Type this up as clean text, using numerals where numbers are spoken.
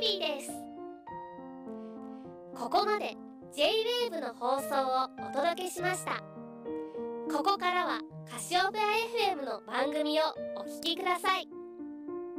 リーです。ここまで J-WAVE の放送をお届けしました。ここからはカシオペア FM の番組をお聞きください。